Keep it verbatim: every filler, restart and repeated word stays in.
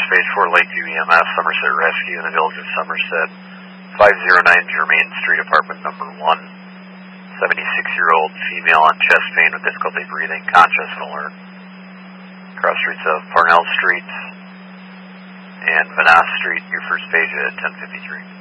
page for Lakeview E M S, Somerset Rescue in the Village of Somerset, five oh nine Germain Street, apartment number one. seventy-six-year-old female on chest pain with difficulty breathing, conscious and alert. Cross streets of Parnell Street and Vanasse Street, your first page at ten fifty-three.